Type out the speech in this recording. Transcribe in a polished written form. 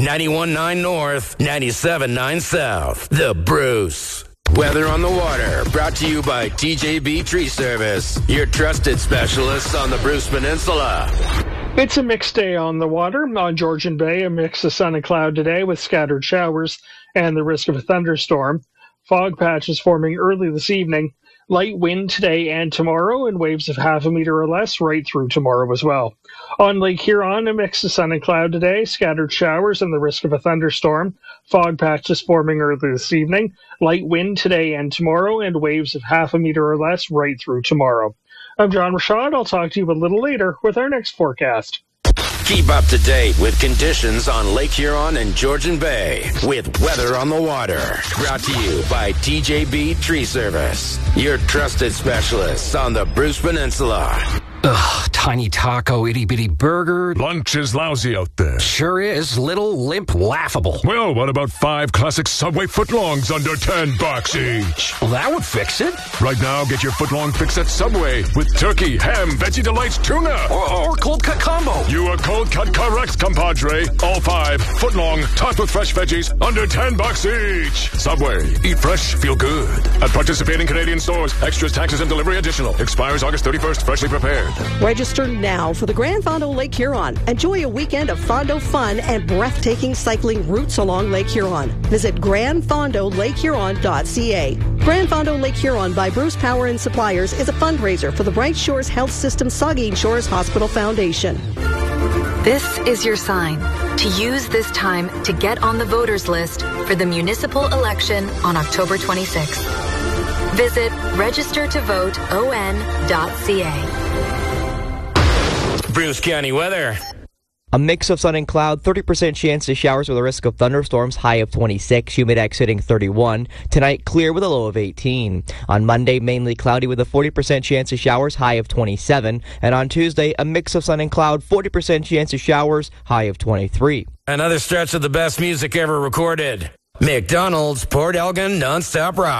91.9 North, 97.9 South. The Bruce. Weather on the Water, brought to you by TJB Tree Service, your trusted specialists on the Bruce Peninsula. It's a mixed day on the water. On Georgian Bay, a mix of sun and cloud today with scattered showers and the risk of a thunderstorm. Fog patches forming early this evening. Light wind today and tomorrow, and waves of half a meter or less right through tomorrow as well. On Lake Huron, a mix of sun and cloud today, scattered showers and the risk of a thunderstorm. Fog patches forming early this evening. Light wind today and tomorrow, and waves of half a meter or less right through tomorrow. I'm John Rashad. I'll talk to you a little later with our next forecast. Keep up to date with conditions on Lake Huron and Georgian Bay with Weather on the Water. Brought to you by TJB Tree Service, your trusted specialists on the Bruce Peninsula. Ugh, tiny taco, itty-bitty burger. Lunch is lousy out there. Sure is. Little, limp, laughable. Well, what about 5 classic Subway footlongs under $10 each? Well, that would fix it. Right now, get your footlong fix at Subway with turkey, ham, veggie delights, tuna. Or cold cut combo. You are cold cut correct, compadre. All 5 footlong, topped with fresh veggies, under $10 each. Subway. Eat fresh, feel good. At participating Canadian stores. Extras, taxes, and delivery additional. Expires August 31st. Freshly prepared. Register now for the Grand Fondo Lake Huron. Enjoy a weekend of Fondo fun and breathtaking cycling routes along Lake Huron. Visit grandfondolakehuron.ca. Grand Fondo Lake Huron by Bruce Power and Suppliers is a fundraiser for the Bright Shores Health System Saugeen Shores Hospital Foundation. This is your sign to use this time to get on the voters list for the municipal election on October 26th. Visit registertovoteon.ca. Bruce County weather. A mix of sun and cloud, 30% chance of showers with a risk of thunderstorms, high of 26, humidex hitting 31. Tonight, clear with a low of 18. On Monday, mainly cloudy with a 40% chance of showers, high of 27. And on Tuesday, a mix of sun and cloud, 40% chance of showers, high of 23. Another stretch of the best music ever recorded. McDonald's Port Elgin Nonstop Rock.